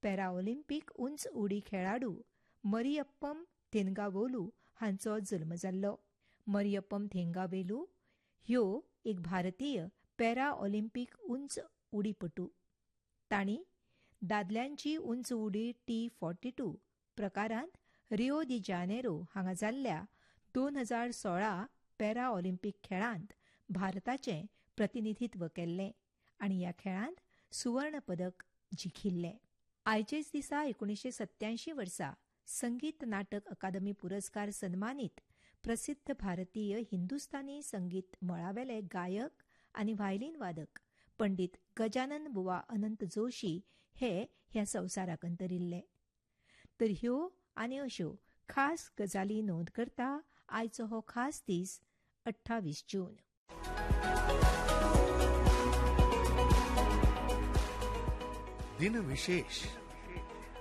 Para Olympic उंच उडी खेळाडू मरियप्पम थेंगावेलू हांचो जल्म जाल्लो. मरियप्पम थेंगावेलू ह्यो एक भारतीय पॅरा ऑलिंपिक उंच उडीपटू. तांणी दादल्यांची उंच उडी T42 प्रकारांत रिओ दी जानेरो हांगा जाल्ल्या 2016 पॅरा ऑलिंपिक खेळांत भारताचें प्रतिनिधित्व केल्लें आनी ह्या खेळांत सुवर्ण पदक जिखिल्लें. आयचेच दिसा 1987 वर्सा संगीत नाटक अकादमी पुरस्कार सन्मानीत प्रसिद्ध भारतीय हिंदुस्थानी संगीत मळावेले गायक आनी व्हायोलीन वादक पंडित गजानन बुवा अनंत जोशी हे ह्या संवसाराक अंतरिल्ले. तर ह्यो आनी अश्यो खास गजाली नोंद करता आयचो हो खास दीस 28 जून. दिन विशेष.